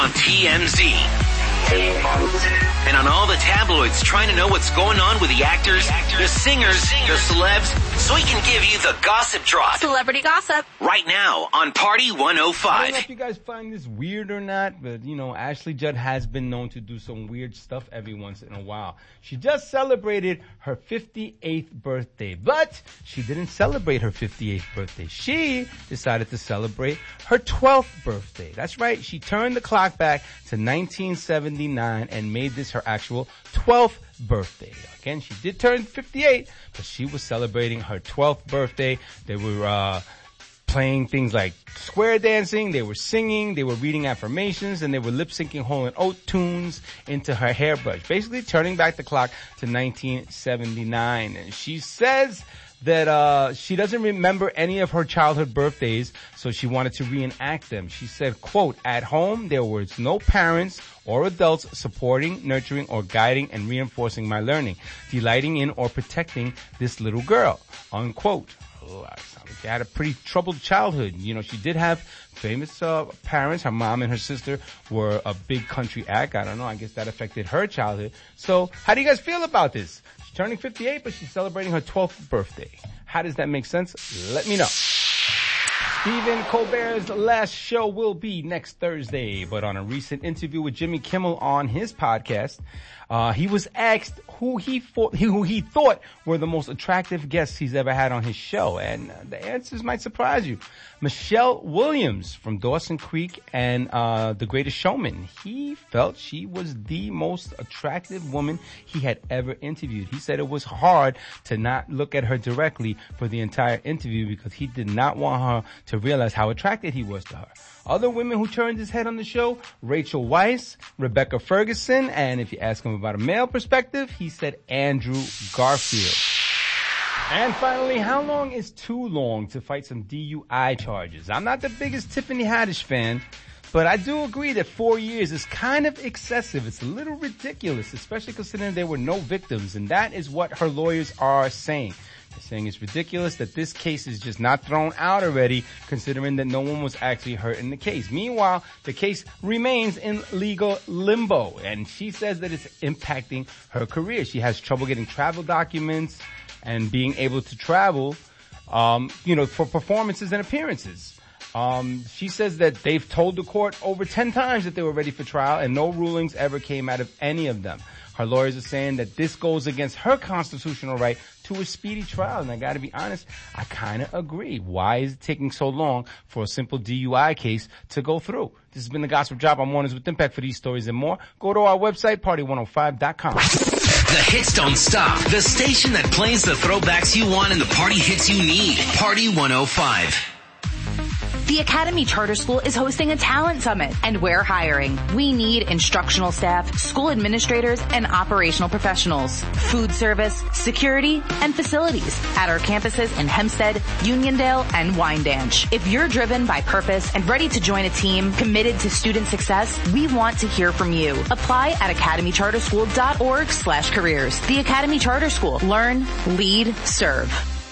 on TMZ. And on all the tabloids trying to know what's going on with the actors, the singers, the celebs, so we can give you the gossip drop. Celebrity gossip. Right now on Party 105. I don't know if you guys find this weird or not, but Ashley Judd has been known to do some weird stuff every once in a while. She just celebrated her 58th birthday, but she didn't celebrate her 58th birthday. She decided to celebrate her 12th birthday. That's right. She turned the clock back to 1979 and made this her actual 12th birthday. Again, she did turn 58, but she was celebrating her 12th birthday. They were playing things like square dancing, they were singing, they were reading affirmations, and they were lip-syncing Hole & Oates tunes into her hairbrush, basically turning back the clock to 1979. And she says that she doesn't remember any of her childhood birthdays, so she wanted to reenact them. She said, quote, "At home, there was no parents or adults supporting, nurturing, or guiding and reinforcing my learning, delighting in or protecting this little girl," unquote. Oh, she had a pretty troubled childhood. She did have famous parents. Her mom and her sister were a big country act. I don't know. I guess that affected her childhood. So how do you guys feel about this? She's turning 58, but she's celebrating her 12th birthday. How does that make sense? Let me know. Stephen Colbert's last show will be next Thursday, but on a recent interview with Jimmy Kimmel on his podcast, he was asked who he thought were the most attractive guests he's ever had on his show, and the answers might surprise you. Michelle Williams from Dawson Creek and The Greatest Showman. He felt she was the most attractive woman he had ever interviewed. He said it was hard to not look at her directly for the entire interview because he did not want her to realize how attracted he was to her. Other women who turned his head on the show, Rachel Weisz, Rebecca Ferguson, and if you ask him about a male perspective, he said Andrew Garfield. And finally, how long is too long to fight some DUI charges? I'm not the biggest Tiffany Haddish fan, but I do agree that 4 years is kind of excessive. It's a little ridiculous, especially considering there were no victims, and that is what her lawyers are saying. They're saying it's ridiculous that this case is just not thrown out already, considering that no one was actually hurt in the case. Meanwhile, the case remains in legal limbo, and she says that it's impacting her career. She has trouble getting travel documents and being able to travel, for performances and appearances. She says that they've told the court over 10 times that they were ready for trial, and no rulings ever came out of any of them. Her lawyers are saying that this goes against her constitutional right to a speedy trial. And I gotta be honest, I kinda agree. Why is it taking so long for a simple DUI case to go through? This has been the Gossip Drop. I'm Warners with Impact. For these stories and more, go to our website, party105.com. The hits don't stop. The station that plays the throwbacks you want and the party hits you need. Party 105. The Academy Charter School is hosting a talent summit, and we're hiring. We need instructional staff, school administrators, and operational professionals, food service, security, and facilities at our campuses in Hempstead, Uniondale, and Wyandanch. If you're driven by purpose and ready to join a team committed to student success, we want to hear from you. Apply at academycharterschool.org/careers. The Academy Charter School. Learn, lead, serve.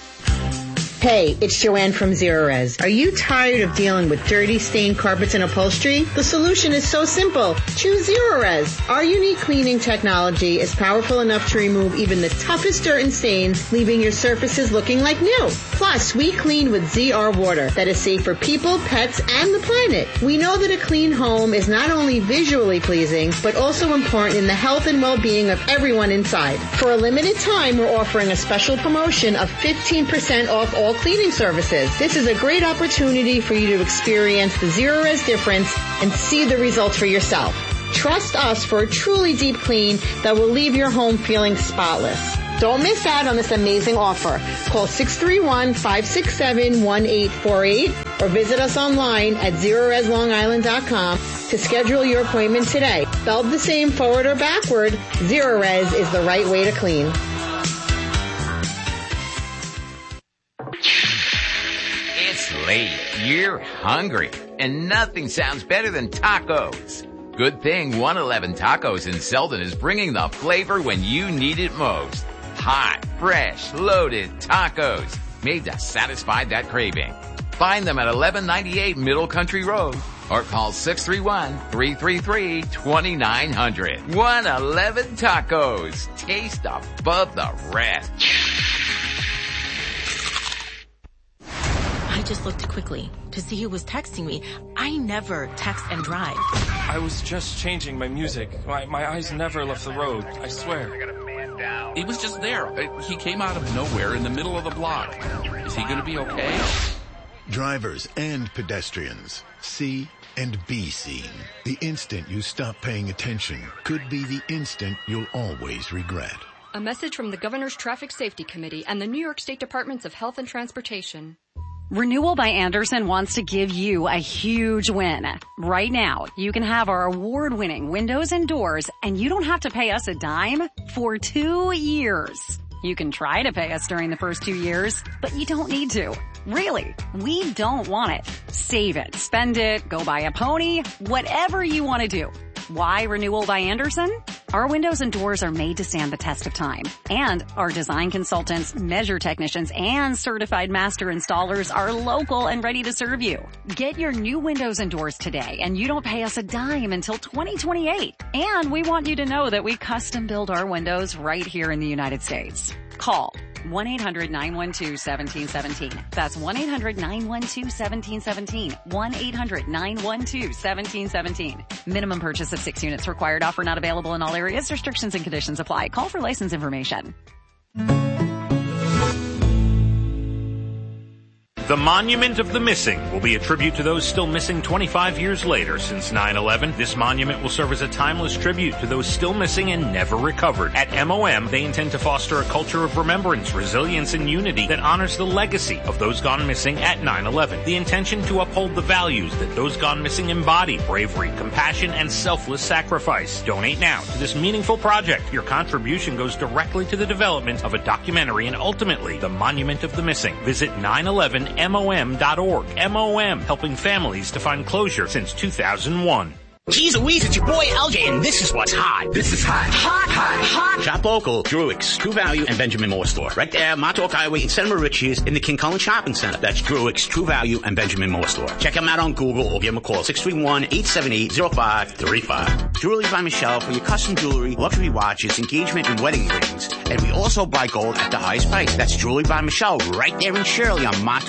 Hey, it's Joanne from Zerorez. Are you tired of dealing with dirty, stained carpets and upholstery? The solution is so simple. Choose Zerorez. Our unique cleaning technology is powerful enough to remove even the toughest dirt and stains, leaving your surfaces looking like new. Plus, we clean with ZR water that is safe for people, pets, and the planet. We know that a clean home is not only visually pleasing, but also important in the health and well-being of everyone inside. For a limited time, we're offering a special promotion of 15% off all cleaning services. This is a great opportunity for you to experience the Zerorez difference and see the results for yourself. Trust us for a truly deep clean that will leave your home feeling spotless. Don't miss out on this amazing offer. Call 631-567-1848 or visit us online at ZerorezLongIsland.com to schedule your appointment today. Spelled the same forward or backward, Zerorez is the right way to clean. It's late, you're hungry, and nothing sounds better than tacos. Good thing 111 Tacos in Selden is bringing the flavor when you need it most. Hot, fresh, loaded tacos made to satisfy that craving. Find them at 1198 Middle Country Road. or call 631-333-2900. 111 Tacos. Taste above the rest. I just looked quickly to see who was texting me. I never text and drive. I was just changing my music. My eyes never left the road, I swear. He was just there. He came out of nowhere in the middle of the block. Is he going to be okay? Drivers and pedestrians, see and be seen. The instant you stop paying attention could be the instant you'll always regret. A message from the Governor's Traffic Safety Committee and the New York State Departments of Health and Transportation. Renewal by Andersen wants to give you a huge win. Right now, you can have our award-winning windows and doors, and you don't have to pay us a dime for 2 years. You can try to pay us during the first 2 years, but you don't need to. Really, we don't want it. Save it, spend it, go buy a pony, whatever you want to do. Why Renewal by Andersen? Our windows and doors are made to stand the test of time. And our design consultants, measure technicians, and certified master installers are local and ready to serve you. Get your new windows and doors today, and you don't pay us a dime until 2028. And we want you to know that we custom build our windows right here in the United States. Call 1-800-912-1717. That's 1-800-912-1717. 1-800-912-1717. Minimum purchase of 6 units required. Offer not available in all areas. Restrictions and conditions apply. Call for license information. The Monument of the Missing will be a tribute to those still missing 25 years later since 9/11. This monument will serve as a timeless tribute to those still missing and never recovered. At MOM, they intend to foster a culture of remembrance, resilience, and unity that honors the legacy of those gone missing at 9/11. The intention to uphold the values that those gone missing embody: bravery, compassion, and selfless sacrifice. Donate now to this meaningful project. Your contribution goes directly to the development of a documentary and ultimately the Monument of the Missing. Visit 911MOM.org. MOM, helping families to find closure since 2001. Geez Louise, it's your boy LJ, and this is what's hot. This is hot. Hot. Shop local, Druick's, True Value, and Benjamin Moore Store. Right there, Montauk Highway in Santa Maria in the King Cullen Shopping Center. That's Druick's, True Value, and Benjamin Moore Store. Check them out on Google or give them a call, 631-878-0535. Jewelry by Michelle for your custom jewelry, luxury watches, engagement, and wedding rings. And we also buy gold at the highest price. That's Jewelry by Michelle right there in Shirley on Montauk